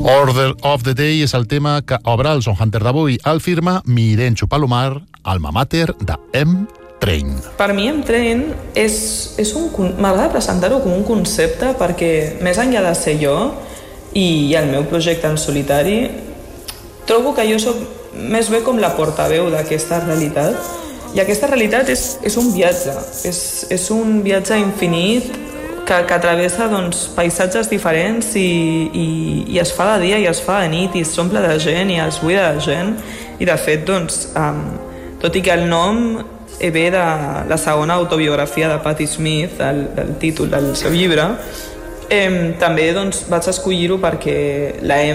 Order of the Day és el tema que obre el Son Hunter d'avui. El firma Mirencho Palomar, alma mater de M-Train. Per mi M-Train m'agrada presentar-ho com un concepte perquè més enllà de ser jo i el meu projecte en solitari, trobo que jo soc més bé com la portaveu d'aquesta realitat, i aquesta realitat és un viatge, és un viatge infinit que travessa paisatges diferents i es fa de dia i es fa de nit i s'omple de gent i es buida de gent, i de fet tot i que el nom ve de la segona autobiografia de Patti Smith, del títol del seu llibre, també vaig escollir-ho perquè la